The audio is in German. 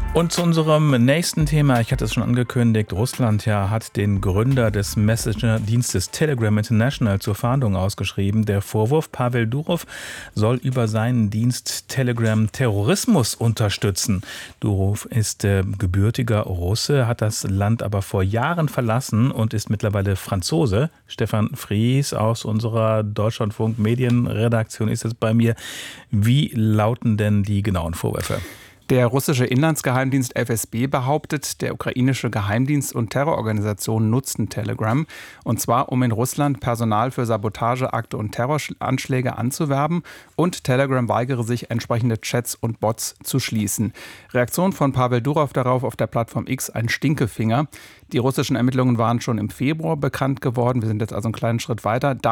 Und zu unserem nächsten Thema, ich hatte es schon angekündigt, Russland hat den Gründer des Messenger-Dienstes Telegram International zur Fahndung ausgeschrieben. Der Vorwurf, Pavel Durov soll über seinen Dienst Telegram Terrorismus unterstützen. Durov ist gebürtiger Russe, hat das Land aber vor Jahren verlassen und ist mittlerweile Franzose. Stefan Fries aus unserer Deutschlandfunk-Medienredaktion ist jetzt bei mir. Wie lauten denn die genauen Vorwürfe? Der russische Inlandsgeheimdienst FSB behauptet, der ukrainische Geheimdienst und Terrororganisationen nutzten Telegram, und zwar um in Russland Personal für Sabotageakte und Terroranschläge anzuwerben, und Telegram weigere sich, entsprechende Chats und Bots zu schließen. Reaktion von Pavel Durov darauf auf der Plattform X: ein Stinkefinger. Die russischen Ermittlungen waren schon im Februar bekannt geworden. Wir sind jetzt also einen kleinen Schritt weiter.